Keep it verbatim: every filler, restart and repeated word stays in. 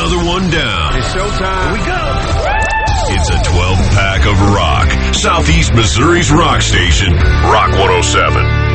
another one down. It's showtime. Here we go. It's a twelve-pack of rock. Southeast Missouri's rock station, Rock one oh seven.